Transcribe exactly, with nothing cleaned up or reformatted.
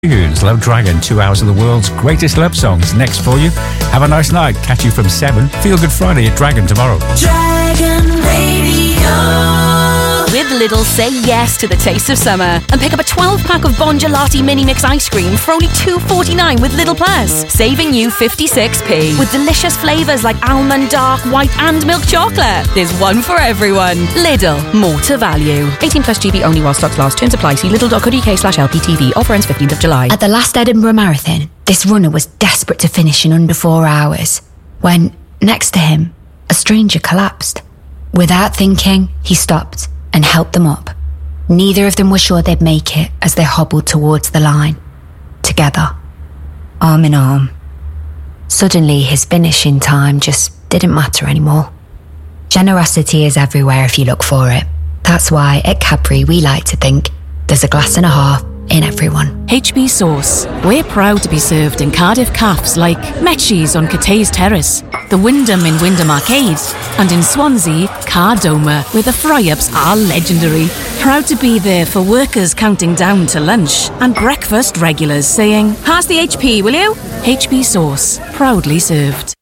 Tunes, Love Dragon, two hours of the world's greatest love songs next for you. Have a nice night. Catch you from seven. Feel Good Friday at Dragon tomorrow. Dragon Radio. With Lidl, say yes to the taste of summer and pick up a twelve pack of Bon Gelati Mini Mix ice cream for only two forty-nine with Lidl Plus, saving you fifty-six p. With delicious flavours like almond, dark, white and milk chocolate. There's one for everyone. Lidl, more to value. eighteen plus G B only while stocks last. Terms apply. See lidl.co.uk slash LPTV. Offer ends fifteenth of July. At the last Edinburgh Marathon, this runner was desperate to finish in under four hours when, next to him, a stranger collapsed. Without thinking, he stopped and helped them up. Neither of them were sure they'd make it as they hobbled towards the line, together, arm in arm. Suddenly, his finishing time just didn't matter anymore. Generosity is everywhere if you look for it. That's why at Cadbury we like to think there's a glass and a half in everyone. H B Sauce. We're proud to be served in Cardiff cafes like Metchie's on Cathays Terrace, the Wyndham in Wyndham Arcade, and in Swansea, Cardoma, where the fry-ups are legendary. Proud to be there for workers counting down to lunch and breakfast regulars saying, "Pass the H P, will you?" H B Sauce. Proudly served.